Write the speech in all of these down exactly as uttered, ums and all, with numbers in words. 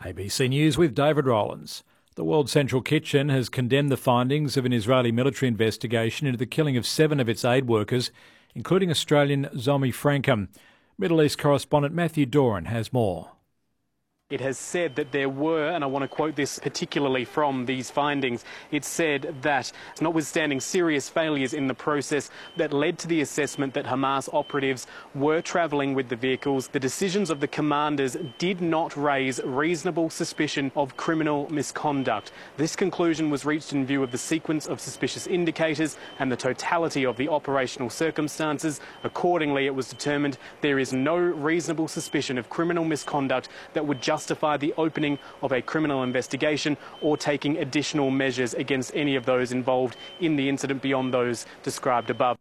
A B C News with David Rowlands. The World Central Kitchen has condemned the findings of an Israeli military investigation into the killing of seven of its aid workers, including Australian Zomi Frankham. Middle East correspondent Matthew Doran has more. It has said that there were, and I want to quote this particularly from these findings, it said that notwithstanding serious failures in the process that led to the assessment that Hamas operatives were travelling with the vehicles, the decisions of the commanders did not raise reasonable suspicion of criminal misconduct. This conclusion was reached in view of the sequence of suspicious indicators and the totality of the operational circumstances. Accordingly, it was determined there is no reasonable suspicion of criminal misconduct that would justify justify the opening of a criminal investigation or taking additional measures against any of those involved in the incident beyond those described above.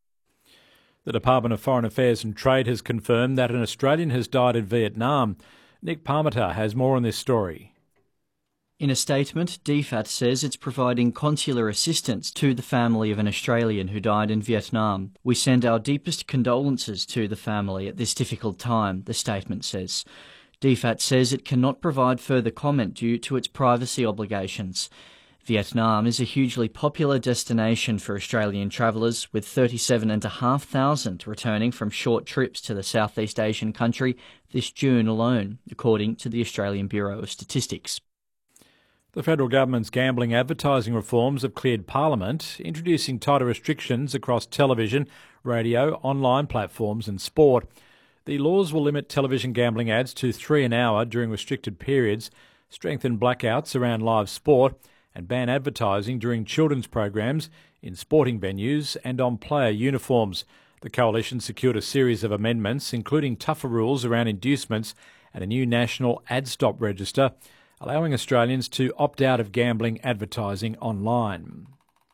The Department of Foreign Affairs and Trade has confirmed that an Australian has died in Vietnam. Nick Parmenter has more on this story. In a statement, D F A T says it's providing consular assistance to the family of an Australian who died in Vietnam. We send our deepest condolences to the family at this difficult time, the statement says. D F A T says it cannot provide further comment due to its privacy obligations. Vietnam is a hugely popular destination for Australian travellers, with thirty-seven thousand five hundred returning from short trips to the Southeast Asian country this June alone, according to the Australian Bureau of Statistics. The federal government's gambling advertising reforms have cleared Parliament, introducing tighter restrictions across television, radio, online platforms and sport. The laws will limit television gambling ads to three an hour during restricted periods, strengthen blackouts around live sport, and ban advertising during children's programs, in sporting venues and on player uniforms. The coalition secured a series of amendments, including tougher rules around inducements and a new national ad stop register, allowing Australians to opt out of gambling advertising online.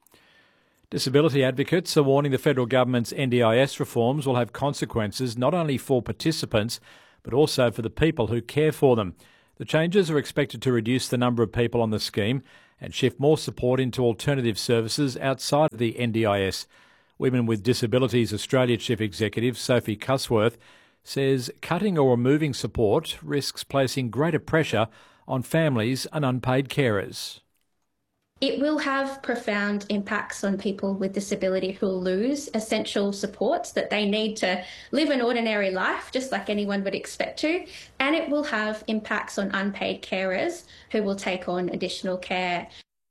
Disability advocates are warning the federal government's N D I S reforms will have consequences not only for participants but also for the people who care for them. The changes are expected to reduce the number of people on the scheme and shift more support into alternative services outside of the N D I S. Women with Disabilities Australia Chief Executive Sophie Cusworth says cutting or removing support risks placing greater pressure on families and unpaid carers. It will have profound impacts on people with disability who will lose essential supports that they need to live an ordinary life, just like anyone would expect to. And it will have impacts on unpaid carers who will take on additional care.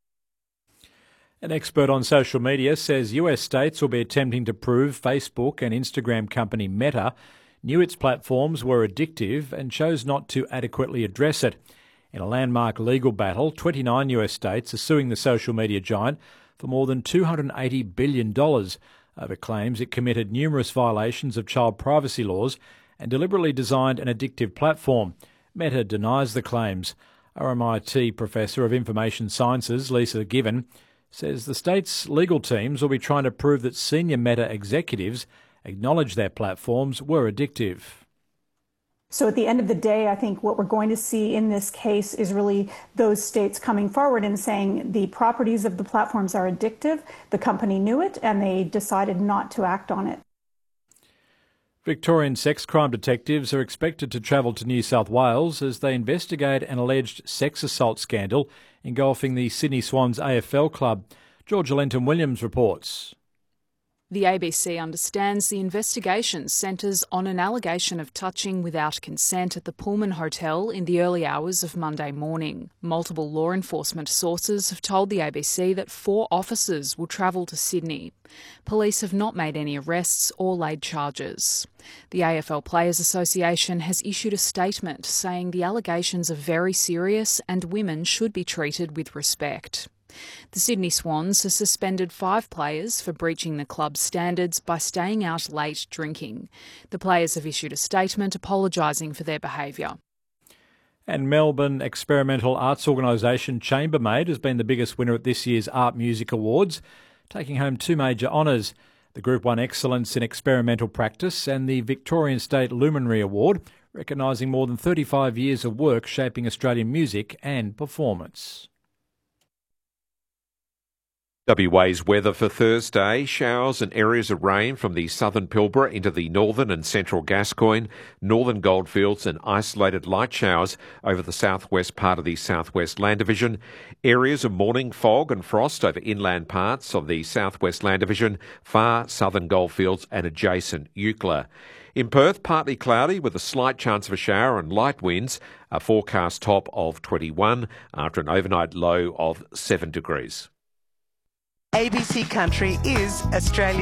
An expert on social media says U S states will be attempting to prove Facebook and Instagram company Meta knew its platforms were addictive and chose not to adequately address it. In a landmark legal battle, twenty-nine U S states are suing the social media giant for more than two hundred eighty billion dollars over claims it committed numerous violations of child privacy laws and deliberately designed an addictive platform. Meta denies the claims. R M I T Professor of Information Sciences, Lisa Given, says the state's legal teams will be trying to prove that senior Meta executives acknowledge their platforms were addictive. So at the end of the day, I think what we're going to see in this case is really those states coming forward and saying the properties of the platforms are addictive, the company knew it, and they decided not to act on it. Victorian sex crime detectives are expected to travel to New South Wales as they investigate an alleged sex assault scandal engulfing the Sydney Swans A F L club. Georgia Lenton-Williams reports. The A B C understands the investigation centres on an allegation of touching without consent at the Pullman Hotel in the early hours of Monday morning. Multiple law enforcement sources have told the A B C that four officers will travel to Sydney. Police have not made any arrests or laid charges. The A F L Players Association has issued a statement saying the allegations are very serious and women should be treated with respect. The Sydney Swans has suspended five players for breaching the club's standards by staying out late drinking. The players have issued a statement apologising for their behaviour. And Melbourne experimental arts organisation Chambermaid has been the biggest winner at this year's Art Music Awards, taking home two major honours. The group won Excellence in Experimental Practice and the Victorian State Luminary Award, recognising more than thirty-five years of work shaping Australian music and performance. W A's weather for Thursday. Showers and areas of rain from the southern Pilbara into the northern and central Gascoyne, northern Goldfields and isolated light showers over the southwest part of the southwest Land Division. Areas of morning fog and frost over inland parts of the southwest Land Division, far southern Goldfields and adjacent Eucla. In Perth, partly cloudy with a slight chance of a shower and light winds, a forecast top of twenty-one after an overnight low of seven degrees. A B C Country is Australia.